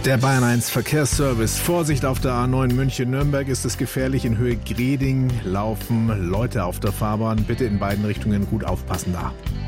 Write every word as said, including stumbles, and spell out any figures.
Der Bayern eins Verkehrsservice. Vorsicht auf der A neun München-Nürnberg, ist es gefährlich. In Höhe Greding laufen Leute auf der Fahrbahn. Bitte in beiden Richtungen gut aufpassen da.